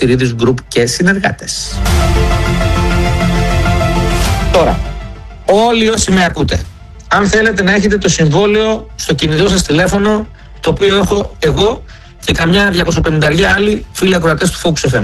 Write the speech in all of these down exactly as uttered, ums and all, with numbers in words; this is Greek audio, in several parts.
Σωτηρίδης Group και συνεργάτες. Τώρα, όλοι όσοι με ακούτε, αν θέλετε να έχετε το συμβόλαιο στο κινητό σας τηλέφωνο, το οποίο έχω εγώ και καμιά διακόσια πενήντα άλλοι φίλοι ακροατές του Focus εφ εμ.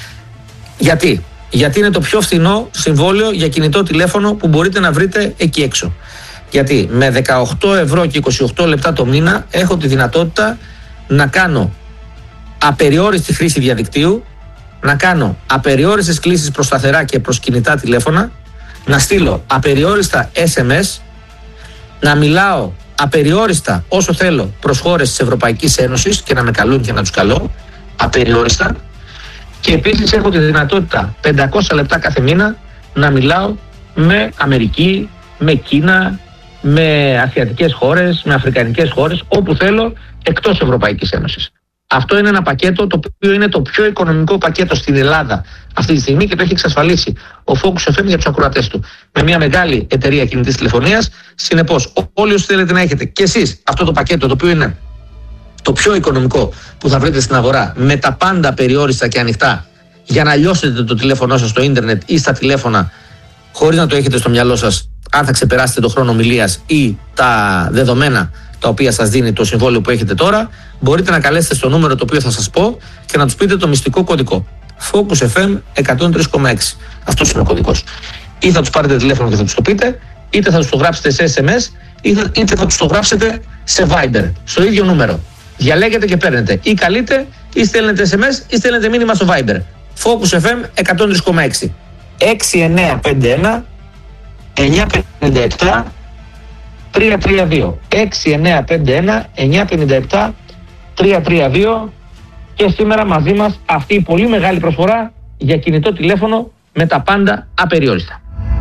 Γιατί? Γιατί είναι το πιο φθηνό συμβόλαιο για κινητό τηλέφωνο που μπορείτε να βρείτε εκεί έξω. Γιατί με δεκαοκτώ ευρώ και είκοσι οκτώ λεπτά το μήνα έχω τη δυνατότητα να κάνω απεριόριστη χρήση διαδικτύου, να κάνω απεριόριστες κλήσεις προς σταθερά και προς κινητά τηλέφωνα, να στείλω απεριόριστα ες εμ ες, να μιλάω απεριόριστα όσο θέλω προς χώρες της Ευρωπαϊκής Ένωσης και να με καλούν και να τους καλώ απεριόριστα, και επίσης έχω τη δυνατότητα πεντακόσια λεπτά κάθε μήνα να μιλάω με Αμερική, με Κίνα, με ασιατικές χώρες, με αφρικανικές χώρες, όπου θέλω εκτός Ευρωπαϊκής Ένωσης. Αυτό είναι ένα πακέτο το οποίο είναι το πιο οικονομικό πακέτο στην Ελλάδα αυτή τη στιγμή και το έχει εξασφαλίσει ο Focus εφ εμ για τους ακροατές του με μια μεγάλη εταιρεία κινητής τηλεφωνίας. Συνεπώς, όλοι όσοι θέλετε να έχετε και εσείς αυτό το πακέτο, το οποίο είναι το πιο οικονομικό που θα βρείτε στην αγορά, με τα πάντα περιόριστα και ανοιχτά, για να λιώσετε το τηλέφωνό σας στο ίντερνετ ή στα τηλέφωνα, χωρίς να το έχετε στο μυαλό σας, αν θα ξεπεράσετε το χρόνο ομιλίας ή τα δεδομένα τα οποία σας δίνει το συμβόλαιο που έχετε τώρα, μπορείτε να καλέσετε στο νούμερο το οποίο θα σας πω και να τους πείτε το μυστικό κωδικό Focus εφ εμ εκατόν τρία κόμμα έξι. Αυτός είναι ο κωδικός. Ή θα τους πάρετε τηλέφωνο και θα τους το πείτε, είτε θα τους το γράψετε σε ες εμ ες, είτε θα τους το γράψετε σε Viber, στο ίδιο νούμερο. Διαλέγετε και παίρνετε. Ή καλείτε, ή στέλνετε ες εμ ες, ή στέλνετε μήνυμα στο Viber. Focus εφ εμ εκατόν τρία κόμμα έξι. έξι εννιά πέντε ένα εννιά πέντε επτά τρία τρία δύο. έξι εννιά πέντε ένα εννιά πέντε επτά τρία τρία δύο. Και σήμερα μαζί μας αυτή η πολύ μεγάλη προσφορά για κινητό τηλέφωνο με τα πάντα απεριόριστα.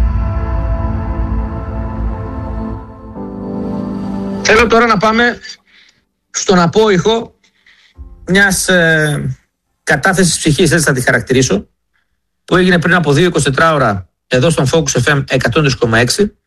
Θέλω τώρα να πάμε στον απόϊχο μιας ε, κατάθεσης ψυχής, έτσι θα τη χαρακτηρίσω, που έγινε πριν από δύο είκοσι τέσσερις ώρα εδώ στον Focus εφ εμ εκατόν τρία κόμμα έξι,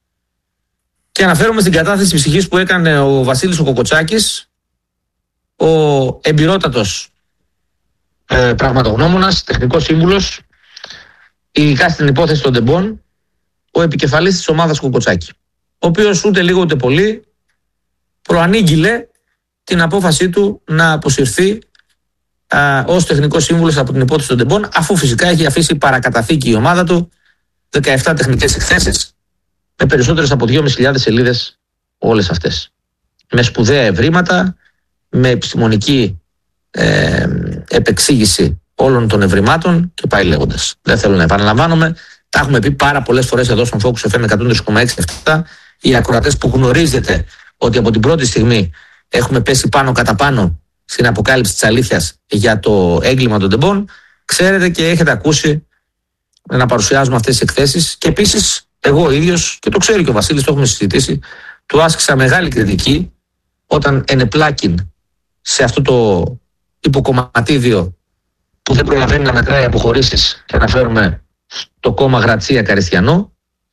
και αναφέρομαι στην κατάθεση ψυχής που έκανε ο Βασίλης ο Κοκοτσάκης, ο εμπειρότατος ε, πραγματογνώμονας, τεχνικός σύμβουλος, ειδικά στην υπόθεση των ντεμπών, ο επικεφαλής της ομάδας Κοκοτσάκη, ο οποίος ούτε λίγο ούτε πολύ προανήγγειλε την απόφασή του να αποσυρθεί α, ως τεχνικός σύμβουλος από την υπόθεση των ντεμπών, αφού φυσικά έχει αφήσει παρακαταθήκη η ομάδα του δεκαεπτά τεχνικές εκθέσεις με περισσότερες από δυόμισι χιλιάδες σελίδες όλες αυτές, με σπουδαία ευρήματα, με επιστημονική ε, επεξήγηση όλων των ευρημάτων και πάει λέγοντας. Δεν θέλω να επαναλαμβάνομαι, τα έχουμε πει πάρα πολλές φορές εδώ στον Focus εφ εμ εκατόν τρία κόμμα έξι. Αυτά οι ακροατές που γνωρίζετε ότι από την πρώτη στιγμή έχουμε πέσει πάνω κατά πάνω στην αποκάλυψη της αλήθειας για το έγκλημα των ντεμπών, ξέρετε και έχετε ακούσει να παρουσιάζουμε αυτές τις εκθέσεις. Και επίσης εγώ ο ίδιος, και το ξέρει και ο Βασίλης, το έχουμε συζητήσει, του άσκησα μεγάλη κριτική όταν ενεπλάκην σε αυτό το υποκομματίδιο που δεν προλαβαίνει να μετράει αποχωρήσεις, και αναφέρουμε στο κόμμα Γρατσία Καριστιανό.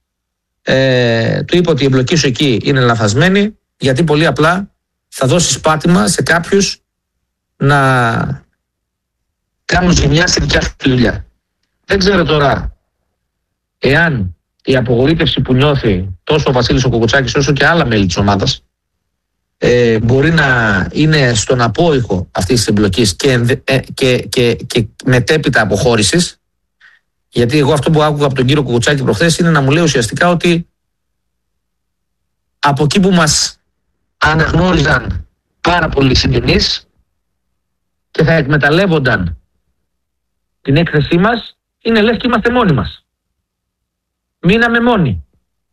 Ε, του είπα ότι η εμπλοκή σου εκεί είναι λανθασμένη, γιατί πολύ απλά θα δώσεις πάτημα σε κάποιους να κάνουν ζημιά στη δικιά σου δουλειά. Δεν ξέρω τώρα εάν η απογοήτευση που νιώθει τόσο ο Βασίλης ο Κοκοτσάκης όσο και άλλα μέλη της ομάδας ε, μπορεί να είναι στον απόϊχο αυτής της εμπλοκής και, ε, και, και, και μετέπειτα αποχώρησης. Γιατί εγώ αυτό που άκουγα από τον κύριο Κοκοτσάκη προχθές είναι να μου λέει ουσιαστικά ότι από εκεί που μας αναγνώριζαν πάρα πολλοί συγγενείς και θα εκμεταλλεύονταν την έκθεσή μας, είναι λες και είμαστε μόνοι μας. Μείναμε μόνοι.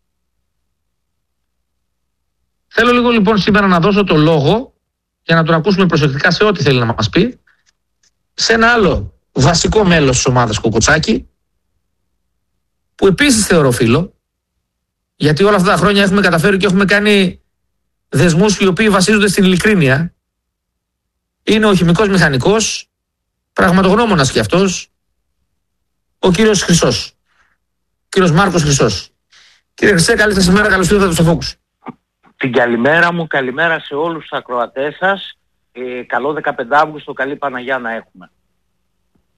Θέλω λίγο λοιπόν σήμερα να δώσω το λόγο, για να τον ακούσουμε προσεκτικά σε ό,τι θέλει να μας πει, σε ένα άλλο βασικό μέλος της ομάδας Κοκοτσάκη, που επίσης θεωρώ φίλο, γιατί όλα αυτά τα χρόνια έχουμε καταφέρει και έχουμε κάνει δεσμούς οι οποίοι βασίζονται στην ειλικρίνεια. Είναι ο χημικός μηχανικός, πραγματογνώμονας και αυτός, ο κύριος Χρυσός. Κύριος Μάρκος Χρυσός. Κύριε Χρυσέ, καλή σας ημέρα, καλώς ήρθατε στο Focus. Την καλημέρα μου, καλημέρα σε όλους τους ακροατές σας. Ε, καλό δεκαπέντε Αυγούστου, καλή Παναγιά να έχουμε.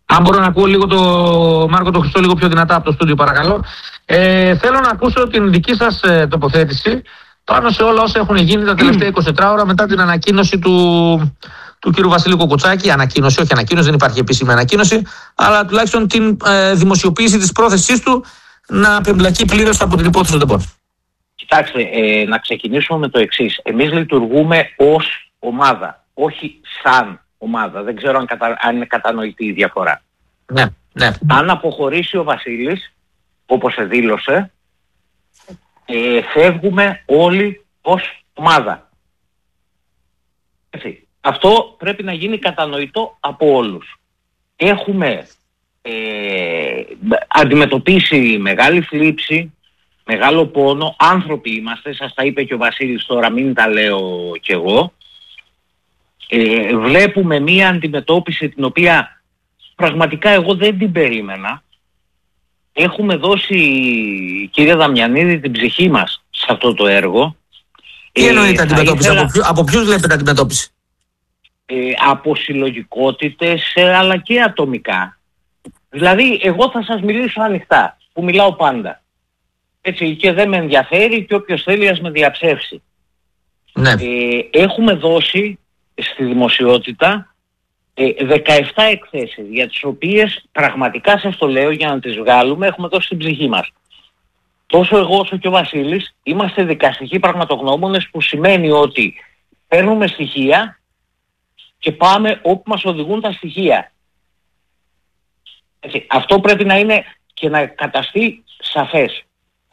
Αν μπορώ να ακούω λίγο το Μάρκο το Χριστό λίγο πιο δυνατά από το στούντιο, παρακαλώ. Ε, θέλω να ακούσω την δική σας ε, τοποθέτηση πάνω σε όλα όσα έχουν γίνει τα τελευταία εικοσιτέσσερα ώρα μετά την ανακοίνωση του, του κ. Βασίλη Κουκουτσάκη. Ανακοίνωση, όχι ανακοίνωση, δεν υπάρχει επίσημη ανακοίνωση, αλλά τουλάχιστον την ε, δημοσιοποίηση της πρόθεσής του να απεμπλακεί πλήρως από την υπόθεση των ΤΕΠΟΝ. Κοιτάξτε, ε, να ξεκινήσουμε με το εξής. Εμείς λειτουργούμε ως ομάδα, όχι σαν ομάδα. Δεν ξέρω αν, κατα... αν είναι κατανοητή η διαφορά. Ναι, ναι. Αν αποχωρήσει ο Βασίλης, όπως δήλωσε, ε, φεύγουμε όλοι ως ομάδα. Έτσι. Αυτό πρέπει να γίνει κατανοητό από όλους. Έχουμε ε, αντιμετωπίσει μεγάλη θλίψη, μεγάλο πόνο, άνθρωποι είμαστε, σας τα είπε και ο Βασίλης τώρα, μην τα λέω κι εγώ. Ε, βλέπουμε μία αντιμετώπιση την οποία πραγματικά εγώ δεν την περίμενα. Έχουμε δώσει, κύριε Δαμιανίδη, την ψυχή μας σε αυτό το έργο. Τι εννοείται ε, αντιμετώπιση, ήθελα... από, ποιο, από ποιους βλέπετε αντιμετώπιση? Ε, από συλλογικότητες ε, αλλά και ατομικά. Δηλαδή εγώ θα σας μιλήσω ανοιχτά, που μιλάω πάντα. Έτσι, και δεν με ενδιαφέρει και όποιος θέλει ας με διαψεύσει. Ναι. Ε, έχουμε δώσει στη δημοσιότητα ε, δεκαεπτά εκθέσεις για τις οποίες πραγματικά σας το λέω για να τις βγάλουμε έχουμε δώσει την ψυχή μας. Τόσο εγώ όσο και ο Βασίλης είμαστε δικαστικοί πραγματογνώμονες, που σημαίνει ότι παίρνουμε στοιχεία και πάμε όπου μας οδηγούν τα στοιχεία. Έτσι, αυτό πρέπει να είναι και να καταστεί σαφές.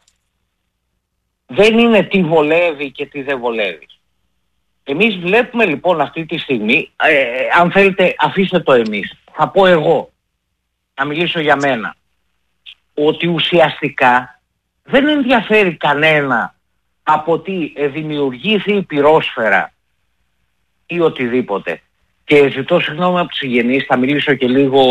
Δεν είναι τι βολεύει και τι δεν βολεύει. Εμείς βλέπουμε λοιπόν αυτή τη στιγμή, ε, αν θέλετε αφήστε το εμείς, θα πω εγώ, να μιλήσω για μένα, ότι ουσιαστικά δεν ενδιαφέρει κανένα από τι ε, δημιουργήθη η πυρόσφαιρα ή οτιδήποτε. Και ζητώ συγγνώμη από τους συγγενείς, θα μιλήσω και λίγο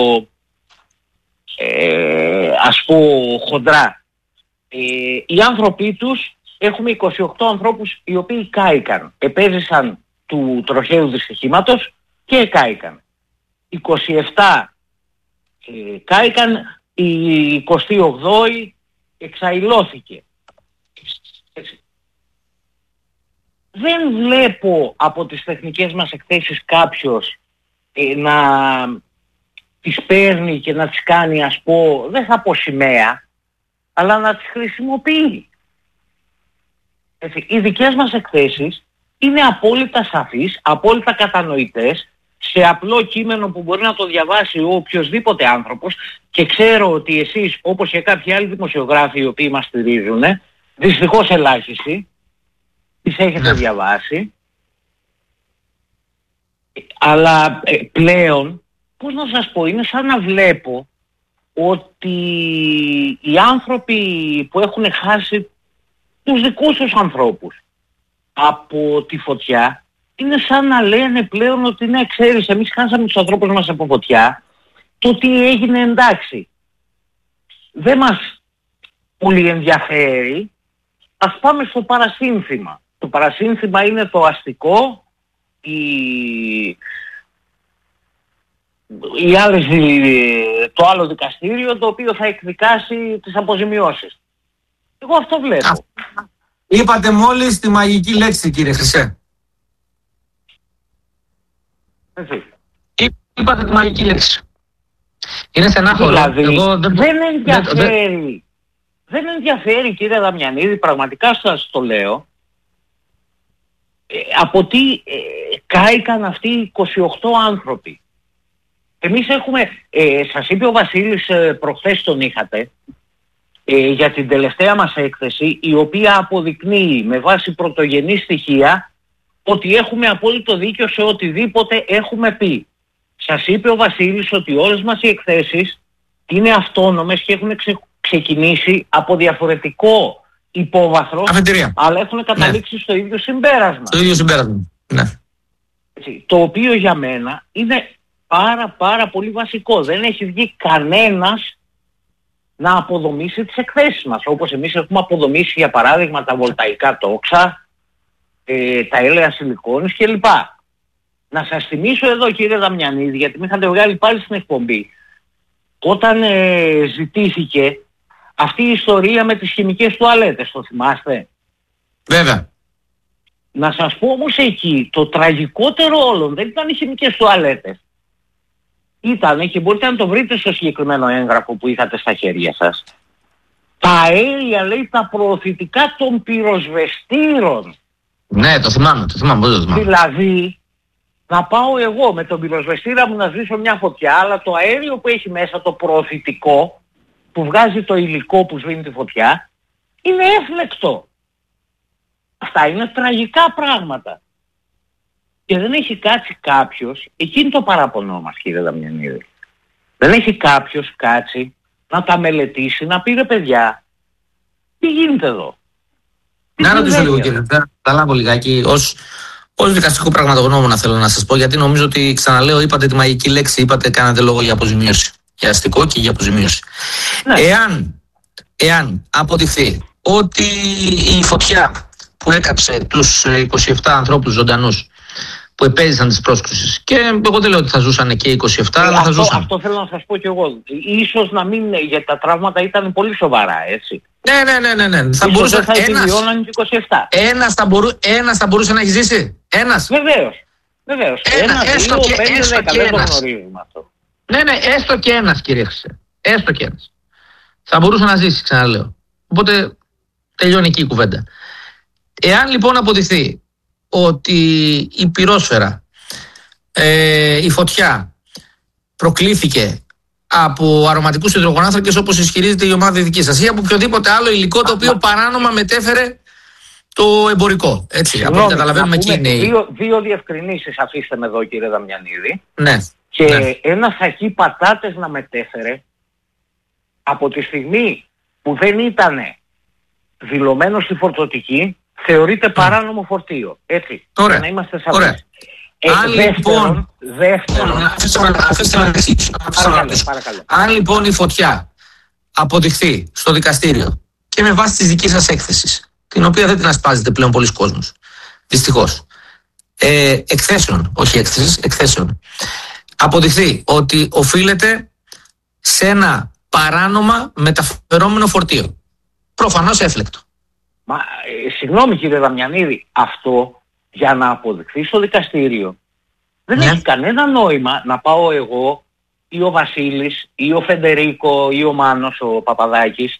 ε, ας πω χοντρά. Ε, οι άνθρωποι τους, έχουμε είκοσι οκτώ ανθρώπους οι οποίοι κάηκαν, επέζησαν του τροχαίου δυστυχήματος και εκάηκαν. είκοσι επτά ε, κάηκαν, η εικοστή όγδοη εξαϊλώθηκε. Έτσι. Δεν βλέπω από τις τεχνικές μας εκθέσεις κάποιος ε, να τις παίρνει και να τις κάνει, ας πω, δεν θα πω σημαία, αλλά να τις χρησιμοποιεί. Έτσι, οι δικές μας εκθέσεις είναι απόλυτα σαφείς, απόλυτα κατανοητές, σε απλό κείμενο που μπορεί να το διαβάσει ο οποιοσδήποτε άνθρωπος, και ξέρω ότι εσείς, όπως και κάποιοι άλλοι δημοσιογράφοι οι οποίοι μας στηρίζουν, δυστυχώς ελάχιστοι, τις έχετε ναι. διαβάσει, αλλά ε, πλέον, πώς να σας πω, είναι σαν να βλέπω ότι οι άνθρωποι που έχουν χάσει τους δικούς τους ανθρώπους από τη φωτιά, είναι σαν να λένε πλέον ότι ναι, ξέρεις, εμείς χάσαμε τους ανθρώπους μας από φωτιά, το τι έγινε εντάξει. Δεν μας πολύ ενδιαφέρει, ας πάμε στο παρασύνθημα. Το παρασύνθημα είναι το αστικό, η... οι άλλες, το άλλο δικαστήριο το οποίο θα εκδικάσει τις αποζημιώσεις. Εγώ αυτό βλέπω. Είπατε μόλις τη μαγική λέξη, κύριε Χρυσέ. Έτσι. Είπατε τη μαγική λέξη. Είναι στενάχωρο. Δηλαδή, Εγώ δεν, δεν ενδιαφέρει. Δεν, δεν ενδιαφέρει, κύριε Δαμιανίδη, πραγματικά σας το λέω, ε, από τι ε, κάηκαν αυτοί οι είκοσι οκτώ άνθρωποι. Εμείς έχουμε, ε, σας είπε ο Βασίλης, ε, προχθές τον είχατε, ε, για την τελευταία μας έκθεση, η οποία αποδεικνύει με βάση πρωτογενή στοιχεία ότι έχουμε απόλυτο δίκιο σε οτιδήποτε έχουμε πει. Σας είπε ο Βασίλης ότι όλες μας οι εκθέσεις είναι αυτόνομες και έχουν ξε, ξεκινήσει από διαφορετικό υπόβαθρο, αφεντηρία, αλλά έχουν καταλήξει ναι. στο ίδιο συμπέρασμα. Στο ίδιο συμπέρασμα, ναι. Έτσι, το οποίο για μένα είναι πάρα πάρα πολύ βασικό. Δεν έχει βγει κανένας να αποδομήσει τις εκθέσεις μας, όπως εμείς έχουμε αποδομήσει για παράδειγμα τα βολταϊκά τόξα, ε, τα έλαια σιλικόνης κλπ. Να σας θυμίσω εδώ, κύριε Δαμιανίδη, γιατί με είχατε βγάλει πάλι στην εκπομπή, όταν ε, ζητήθηκε αυτή η ιστορία με τις χημικές τουαλέτες, το θυμάστε? Βέβαια. Να σας πω όμως εκεί, το τραγικότερο όλων δεν ήταν οι χημικές τουαλέτες. Ήτανε, και μπορείτε να το βρείτε στο συγκεκριμένο έγγραφο που είχατε στα χέρια σας, τα αέρια, λέει, τα προωθητικά των πυροσβεστήρων. Ναι, το θυμάμαι, το θυμάμαι, το θυμάμαι. Δηλαδή, να πάω εγώ με τον πυροσβεστήρα μου να σβήσω μια φωτιά, αλλά το αέριο που έχει μέσα, το προωθητικό, που βγάζει το υλικό που σβήνει τη φωτιά, είναι έφλεκτο. Αυτά είναι τραγικά πράγματα. Και δεν έχει κάτσει κάποιος, εκεί είναι το παράπονό μας, κύριε Δαμιανίδη. Δεν έχει κάποιος κάτσει να τα μελετήσει, να πει ρε παιδιά, τι γίνεται εδώ? Να ρωτήσω λίγο, κύριε, θα λάβω λιγάκι ως, ως δικαστικό πραγματογνώμονα θέλω να σας πω, γιατί νομίζω ότι, ξαναλέω, είπατε τη μαγική λέξη, είπατε, κάνατε λόγο για αποζημίωση. Για αστικό και για αποζημίωση. Ναι. Εάν, εάν αποδειχθεί ότι η φωτιά που έκαψε τους είκοσι επτά ανθρώπους ζωντανούς που επέζησαν τις πρόσκλησεις, και εγώ δεν λέω ότι θα ζούσαν και είκοσι επτά, ε, αλλά αυτό, θα ζούσαν. Αυτό θέλω να σας πω κι εγώ. Ίσως να μην, γιατί τα τραύματα ήταν πολύ σοβαρά, έτσι. Ναι, ναι, ναι, ναι, ναι. Θα μπορούσε θα ένας, και είκοσι επτά. Ένας, θα μπορού, ένας θα μπορούσε να έχει ζήσει. Ένας. Βεβαίως. Βεβαίως. Ένα, ένα, έστω δύο, και, πέντε, έστω δέκα, και δεν το ένας. γνωρίζουμε αυτό. Ναι, ναι, έστω και ένας, κύριε Χρυσέ. Έστω και ένας. Θα μπορούσε να ζήσει, ξαναλέω. Οπότε τελειώνει εκεί η κουβέντα. Εάν λοιπόν αποδειχθεί ότι η πυρόσφαιρα, ε, η φωτιά προκλήθηκε από αρωματικούς υδρογονάνθρακες, όπως ισχυρίζεται η ομάδα δική σας, ή από οποιοδήποτε άλλο υλικό το οποίο παράνομα μετέφερε το εμπορικό. Έτσι, Συγγνώμη, από ό,τι καταλαβαίνουμε εκεί είναι. Δύο, δύο διευκρινήσεις αφήστε με εδώ, κύριε Δαμιανίδη. Ναι. Και ναι. ένα σακί πατάτες να μετέφερε από τη στιγμή που δεν ήταν δηλωμένο στη φορτωτική, θεωρείται παράνομο φορτίο. Έτσι. Ωραία. Για να είμαστε σαφείς. Ε, Αν λοιπόν, δεύτερον, αφήστε να ρωτήσω. Αν λοιπόν η φωτιά αποδειχθεί στο δικαστήριο και με βάση της δικής σας έκθεσης, την οποία δεν την ασπάζεται πλέον πολλοί κόσμος, δυστυχώς, ε, εκθέσεων, όχι έκθεσης, εκθέσεων, αποδειχθεί ότι οφείλεται σε ένα παράνομα μεταφερόμενο φορτίο. Προφανώς έφλεκτο. Μα, ε, συγγνώμη κύριε Δαμιανίδη, αυτό για να αποδειχθεί στο δικαστήριο δεν ναι. έχει κανένα νόημα να πάω εγώ ή ο Βασίλης ή ο Φεντερίκο ή ο Μάνος ο Παπαδάκης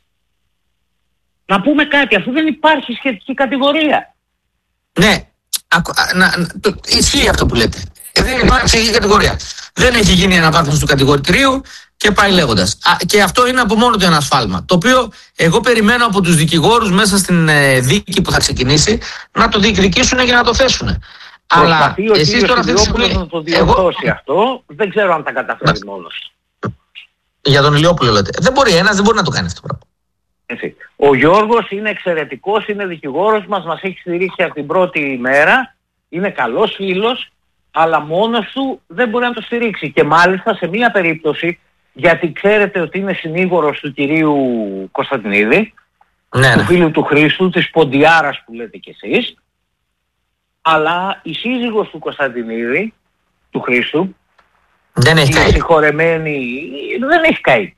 να πούμε κάτι, αφού δεν υπάρχει σχετική κατηγορία. Ναι, να, να, το, ισχύει αυτό που λέτε. Δεν υπάρχει σχετική κατηγορία. Δεν έχει γίνει αναβάθμιση του κατηγορητηρίου και πάει λέγοντας. Α, και αυτό είναι από μόνο του ένα σφάλμα. Το οποίο εγώ περιμένω από τους δικηγόρους μέσα στην ε, δίκη που θα ξεκινήσει να το διεκδικήσουν και να το θέσουν. Αλλά εσείς τώρα αυτή τη στιγμή. Να το διορθώσει εγώ... αυτό, δεν ξέρω αν τα καταφέρει να... μόνος. Για τον Ηλιόπουλο λέτε. Δεν μπορεί, ένας δεν μπορεί να το κάνει αυτό το πράγμα. Έτσι. Ο Γιώργος είναι εξαιρετικός, είναι δικηγόρος μας, μας έχει στηρίξει από την πρώτη ημέρα, είναι καλός φίλος, αλλά μόνος του δεν μπορεί να το στηρίξει. Και μάλιστα σε μία περίπτωση, γιατί ξέρετε ότι είναι συνήγορος του κυρίου Κωνσταντινίδη, ναι, του ναι. φίλου του Χρήστου, της Ποντιάρας που λέτε κι εσείς, αλλά η σύζυγος του Κωνσταντινίδη, του Χρήστου, δεν έχει καεί. Η συγχωρεμένη δεν έχει καεί.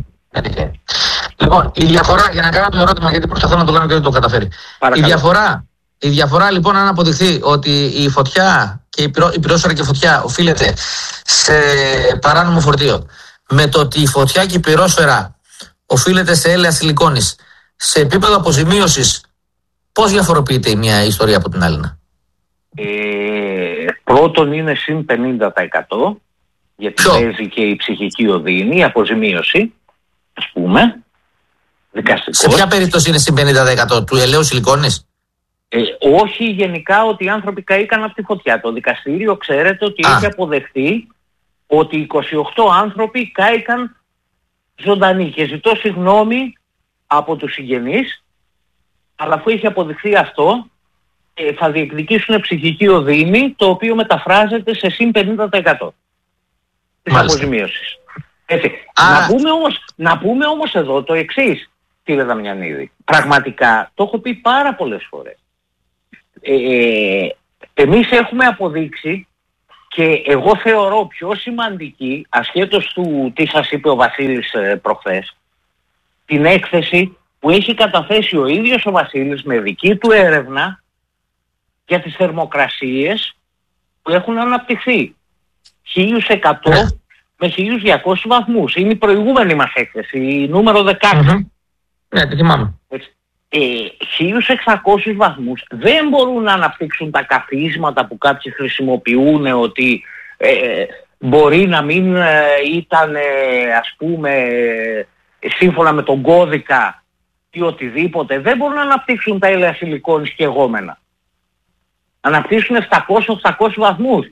Λοιπόν, η διαφορά, για να κάνω το ερώτημα, γιατί προσπαθώ να το κάνω και δεν το καταφέρει. Η διαφορά, η διαφορά λοιπόν, αν αποδειχθεί ότι η φωτιά και η, πυρό, η πυρόσφαιρα και η φωτιά οφείλεται σε παράνομο φορτίο, με το ότι η φωτιά και η πυρόσφαιρα οφείλεται σε έλαια σιλικόνης, σε επίπεδο αποζημίωσης, πώς διαφοροποιείται η μία ιστορία από την άλλη? Ε, πρώτον είναι συν πενήντα τοις εκατό, γιατί παίζει και η ψυχική οδύνη, η αποζημίωση, ας πούμε. Δικαστικός. Σε ποια περίπτωση είναι συν πενήντα τοις εκατό του ελαίου σιλικόνης? Ε, όχι γενικά ότι οι άνθρωποι καήκαν από τη φωτιά. Το δικαστήριο ξέρετε ότι Α. έχει αποδεχτεί ότι είκοσι οκτώ άνθρωποι κάηκαν ζωντανοί. Και ζητώ συγγνώμη από τους συγγενείς, αλλά αφού έχει αποδειχθεί αυτό, ε, θα διεκδικήσουν ψυχική οδύνη, το οποίο μεταφράζεται σε συν πενήντα τοις εκατό της αποζημίωσης. Έτσι. Να, πούμε όμως, να πούμε όμως εδώ το εξής, κύριε Δαμιανίδη. Πραγματικά, το έχω πει πάρα πολλές φορές. Ε, εμείς έχουμε αποδείξει Και εγώ θεωρώ πιο σημαντική, ασχέτως του τι σας είπε ο Βασίλης ε, προχθές, την έκθεση που έχει καταθέσει ο ίδιος ο Βασίλης με δική του έρευνα για τις θερμοκρασίες που έχουν αναπτυχθεί. χίλια εκατό με χίλια διακόσιους βαθμούς. Είναι η προηγούμενη μας έκθεση, η νούμερο δεκαέξι. Mm-hmm. Ναι, τη θυμάμαι. Ε, χίλια εξακόσιους βαθμούς δεν μπορούν να αναπτύξουν τα καθίσματα που κάποιοι χρησιμοποιούν ότι ε, μπορεί να μην ε, ήταν ε, ας πούμε σύμφωνα με τον κώδικα ή οτιδήποτε. Δεν μπορούν να αναπτύξουν τα έλαια σιλικόνης και εγώμενα. Αναπτύξουν επτακόσιους με οχτακόσιους βαθμούς.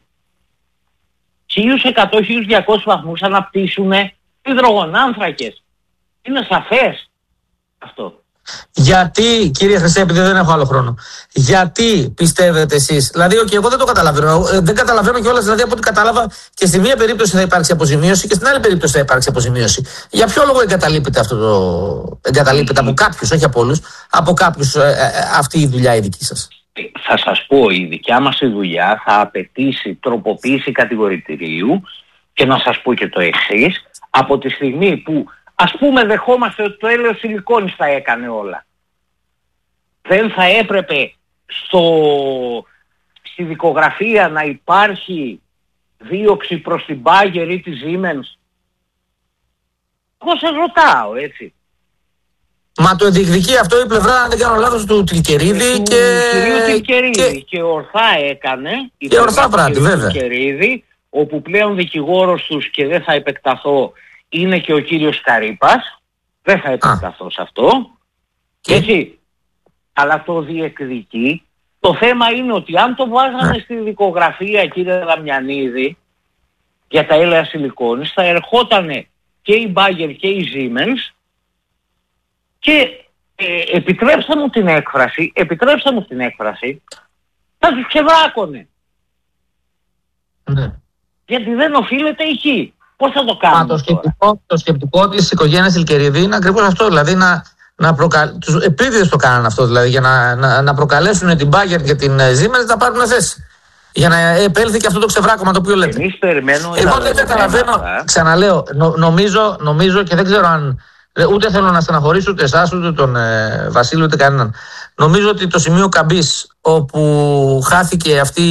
χίλια εκατό με χίλια διακόσιους βαθμούς αναπτύσσουν υδρογονάνθρακες. Είναι σαφές αυτό. Γιατί, κύριε Χρυσέ, επειδή δεν έχω άλλο χρόνο, γιατί πιστεύετε εσείς, δηλαδή, okay, εγώ δεν το καταλαβαίνω, δεν καταλαβαίνω κιόλας, δηλαδή από ό,τι κατάλαβα και στη μία περίπτωση θα υπάρξει αποζημίωση και στην άλλη περίπτωση θα υπάρξει αποζημίωση. Για ποιο λόγο εγκαταλείπεται αυτό το. Εγκαταλείπεται από κάποιους, όχι από όλους, από κάποιους ε, ε, αυτή η δουλειά η δική σας? Θα σας πω, η δικιά μας η δουλειά θα απαιτήσει τροποποίηση κατηγορητηρίου και να σας πω και το εξής, από τη στιγμή που ας πούμε δεχόμαστε ότι το έλαιο σιλικόνης θα έκανε όλα. Δεν θα έπρεπε στο, στη δικογραφία να υπάρχει δίωξη προς την Bayer ή τη Siemens? Εγώ σας ρωτάω, έτσι. Μα το διεκδικεί αυτό η πλευρά, αν δεν κάνω λάθος, του Τιλκερίδη του και... κυρίου Τιλκερίδη και... και ορθά έκανε. Και ορθά πράττει, βέβαια. Τιλκερίδη, όπου πλέον δικηγόρος τους, και δεν θα επεκταθώ, είναι και ο κύριος Καρύπας. Δεν θα επεκταθώ Α. σε αυτό. Και... Έτσι. Αλλά το διεκδικεί. Το θέμα είναι ότι αν το βάζαμε Α. στη δικογραφία, κύριε Δαμιανίδη, για τα έλαια σιλικόνης, θα ερχότανε και η Bayer και η Siemens και ε, επιτρέψτε μου την έκφραση, επιτρέψτε μου την έκφραση, θα τους ξεβράκωνε. Ναι. Γιατί δεν οφείλεται εκεί. Πώς θα το κάνουμε? Μα το σκεπτικό, το σκεπτικό της οικογένειας Τιλκερίδη είναι ακριβώς αυτό, δηλαδή να, να προκα... τους επίτηδες το κάνανε αυτό, δηλαδή για να, να, να προκαλέσουν την Bayer και την Siemens να πάρουν θέση. Για να επέλθει και αυτό το ξεβράκωμα το οποίο λέτε. Εμείς περιμένουμε. Εγώ δεν καταλαβαίνω, ξαναλέω, νο, νομίζω, νομίζω και δεν ξέρω αν. Ούτε θέλω να στεναχωρήσω ούτε εσάς, ούτε τον ε, Βασίλη, ούτε κανέναν. Νομίζω ότι το σημείο καμπής όπου χάθηκε αυτή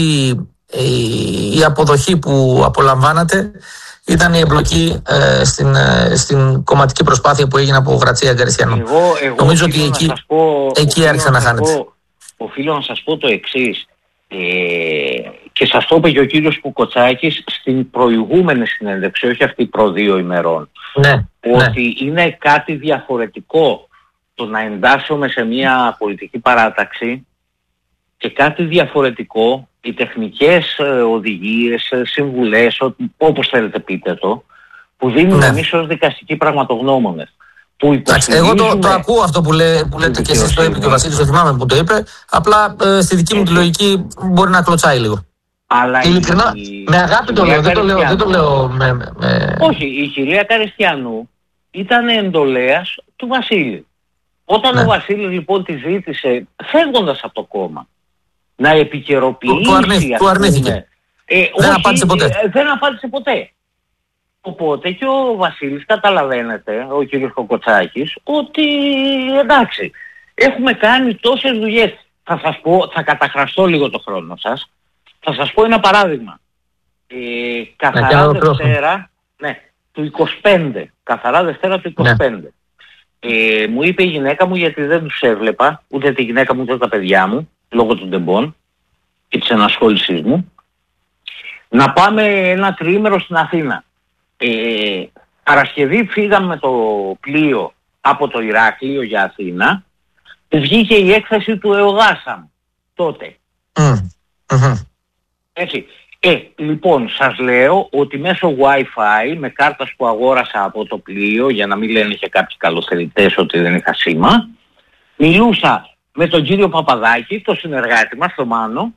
η, η αποδοχή που απολαμβάνατε ήταν η εμπλοκή ε, στην, ε, στην κομματική προσπάθεια που έγινε από Γρατσία Γκαρισιανό. Εγώ, εγώ νομίζω ότι εκεί, πω, εκεί άρχισε να χάνεται. Πω, οφείλω να σας πω το εξής. Ε, και σας το είπε και ο κύριος Κουκοτσάκης στην προηγούμενη συνέντευξη, όχι αυτή προ δύο ημερών. Ναι, ότι ναι. είναι κάτι διαφορετικό το να εντάσσομαι σε μια πολιτική παράταξη και κάτι διαφορετικό οι τεχνικές ε, οδηγίες, ε, συμβουλές, ό, όπως θέλετε πείτε το, που δίνουμε ναι. εμείς ως δικαστικοί πραγματογνώμονες. Εγώ το, το ακούω αυτό που, λέ, που λέτε και εσείς, το είπε και ο Βασίλης, το θυμάμαι που το είπε, απλά ε, στη δική μου τη λογική μπορεί να κλωτσάει λίγο. Αλλά ειλικρινά, η... με αγάπη το λέω, δεν το λέω, δεν το λέω με, με... Όχι, η κυρία Καριστιανού ήταν εντολέας του Βασίλη. Όταν ναι. ο Βασίλης λοιπόν τη ζήτησε, φεύγοντας από το κόμμα, να επικαιροποιήσει... Του, αρνήθη, του αρνήθηκε. Ε, δεν όχι, απάντησε ποτέ. Ε, δεν απάντησε ποτέ. Οπότε και ο Βασίλης, καταλαβαίνετε, ο κύριος Κοκοτσάκης, ότι εντάξει, έχουμε κάνει τόσες δουλειές. Θα σας πω, θα καταχραστώ λίγο το χρόνο σας. Θα σας πω ένα παράδειγμα. Ε, καθαρά ναι, Δευτέρα, ναι, του είκοσι πέντε. Καθαρά Δευτέρα του είκοσι πέντε. Ναι. Ε, μου είπε η γυναίκα μου, γιατί δεν τους έβλεπα, ούτε τη γυναίκα μου ούτε τα παιδιά μου, λόγω των τεμπών και της ενασχόλησής μου, να πάμε ένα τριήμερο στην Αθήνα. Ε, Παρασκευή φύγαμε με το πλοίο από το Ηράκλειο για Αθήνα, που βγήκε η έκθεση του ΕΟΓΑΣΑΜ τότε. Mm. Mm-hmm. Έτσι. Ε, λοιπόν, σας λέω ότι μέσω Wi-Fi, με κάρτας που αγόρασα από το πλοίο, για να μην λένε και κάποιοι καλοθερητές ότι δεν είχα σήμα, μιλούσα με τον κύριο Παπαδάκη, το συνεργάτη μας, τον Μάνο,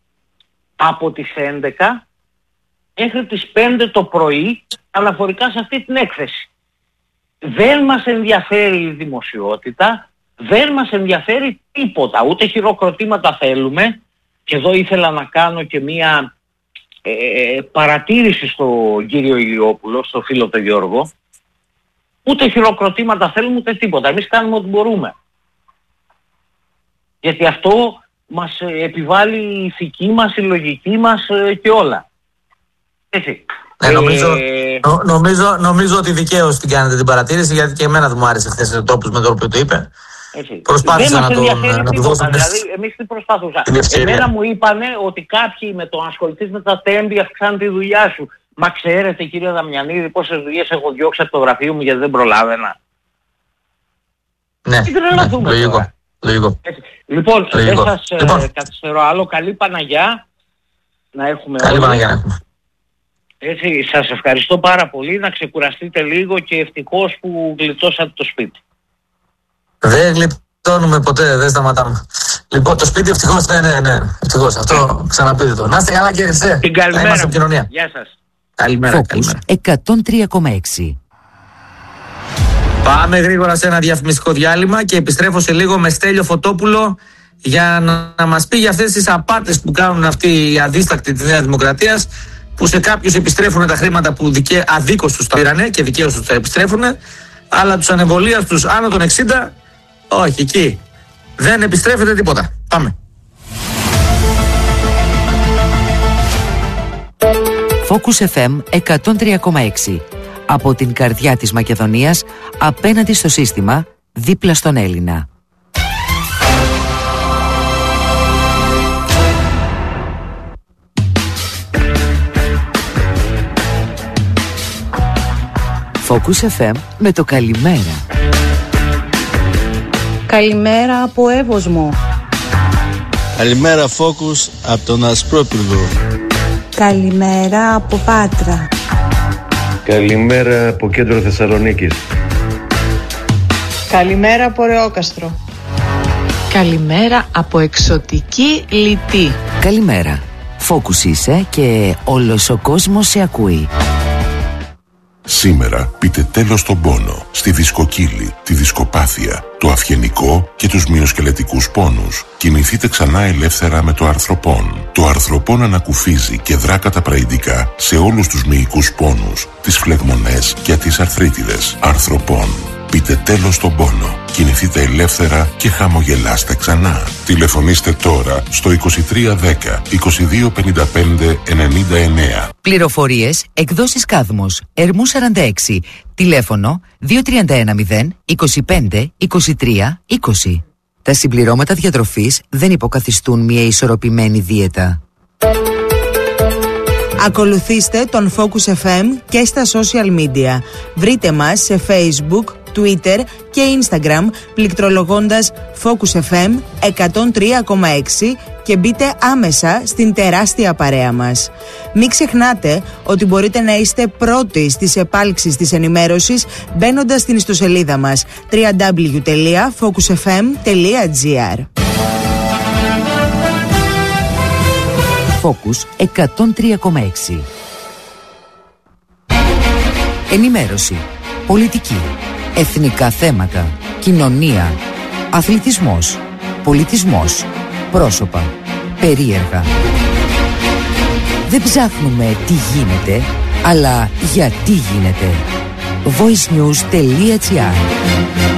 από τις έντεκα μέχρι τις πέντε το πρωί, αναφορικά σε αυτή την έκθεση. Δεν μας ενδιαφέρει η δημοσιότητα, δεν μας ενδιαφέρει τίποτα, ούτε χειροκροτήματα θέλουμε. Και εδώ ήθελα να κάνω και μία ε, παρατήρηση στον κύριο Ηλιόπουλο, στο φίλο τον Γιώργο. Ούτε χειροκροτήματα θέλουμε ούτε τίποτα. Εμείς κάνουμε ό,τι μπορούμε. Γιατί αυτό μας επιβάλλει η ηθική μας, η λογική μας και όλα. Έτσι. Ε, νομίζω, νο, νομίζω, νομίζω ότι δικαίως την κάνετε την παρατήρηση, γιατί και εμένα δεν μου άρεσε χθες ο τρόπος με τον οποίο το είπε. Έτσι. Προσπάθησα να τον να του δώσω. Δηλαδή, εμείς τι προσπαθούσα. Εμένα μου είπανε ότι κάποιοι με το ασχοληθείς με τα τέμπη αυξάνουν τη δουλειά σου. Μα ξέρετε, κύριε Δαμιανίδη, πόσες δουλειές έχω διώξει από το γραφείο μου γιατί δεν προλάβαινα. Ναι, ναι, λογικό. Λογικό. Λοιπόν, δεν σας λοιπόν. ε, καθυστερώ άλλο. Καλή Παναγιά να έχουμε. Καλή όλοι. Παναγιά να έχουμε. Έτσι, σας ευχαριστώ πάρα πολύ. Να ξεκουραστείτε λίγο και ευτυχώς που γλιτώσατε το σπίτι. Δεν γλιτώνουμε ποτέ, δεν σταματάμε. Λοιπόν, το σπίτι ευτυχώς, ναι, ναι, ναι. Ευτυχώς, αυτό ξαναπείτε το. Να είστε καλά, κύριε Σέ. Την καλημέρα. Να είμαστε επικοινωνία. Γεια σας. Καλημέρα, Focus καλημέρα. εκατόν τρία κόμμα έξι. Πάμε γρήγορα σε ένα διαφημιστικό διάλειμμα και επιστρέφω σε λίγο με Στέλιο Φωτόπουλο για να, να μας πει για αυτές τις απάτες που κάνουν αυτοί οι αδίστακτοι της Νέας Δημοκρατίας, που σε κάποιους επιστρέφουν τα χρήματα που δικαι... αδίκως τους τα πήρανε και δικαίως τους τα επιστρέφουν, αλλά τους ανεμβολίαστους άνω των εξήντα, όχι, εκεί δεν επιστρέφεται τίποτα. Πάμε. Focus εφ εμ εκατόν τρία κόμμα έξι. Από την καρδιά της Μακεδονίας, απέναντι στο σύστημα, δίπλα στον Έλληνα. Focus εφ εμ με το καλημέρα. Καλημέρα από Εύωσμο. Καλημέρα Focus από τον Ασπρόπυργο. Καλημέρα από Πάτρα. Καλημέρα από κέντρο Θεσσαλονίκης. Καλημέρα από Ρεόκαστρο. Καλημέρα από εξωτική Λιτή. Καλημέρα. Focus είσαι και όλος ο κόσμος σε ακούει. Σήμερα πείτε τέλος στον πόνο, στη δισκοκύλη, τη δισκοπάθεια, το αυγενικό και τους μυοσκελετικούς πόνους. Κινηθείτε ξανά ελεύθερα με το αρθροπόν. Το αρθροπόν ανακουφίζει και δρά καταπραγητικά σε όλους τους μυϊκούς πόνους, τις φλεγμονές και τις αρθρίτιδες. Αρθροπόν. Πείτε τέλος στον πόνο. Κινηθείτε ελεύθερα και χαμογελάστε ξανά. Τηλεφωνήστε τώρα στο είκοσι τρία δέκα είκοσι δύο πενήντα πέντε ενενήντα εννέα. Πληροφορίες, εκδόσεις Κάδμος, Ερμού σαράντα έξι, τηλέφωνο δύο τρία ένα μηδέν είκοσι πέντε είκοσι τρία είκοσι. Τα συμπληρώματα διατροφής δεν υποκαθιστούν μια ισορροπημένη δίαιτα. Ακολουθήστε τον Focus εφ εμ και στα social media. Βρείτε μας σε Facebook, Twitter και Instagram πληκτρολογώντας Focus εφ εμ εκατόν τρία κόμμα έξι και μπείτε άμεσα στην τεράστια παρέα μας. Μην ξεχνάτε ότι μπορείτε να είστε πρώτοι στις επάλξεις της ενημέρωσης μπαίνοντας στην ιστοσελίδα μας double-u double-u double-u τελεία focus f m τελεία g r. Focus εκατόν τρία κόμμα έξι. Ενημέρωση, πολιτική, εθνικά θέματα, κοινωνία, αθλητισμός, πολιτισμός, πρόσωπα, περίεργα. Δεν ψάχνουμε τι γίνεται, αλλά γιατί γίνεται. voice news τελεία g r.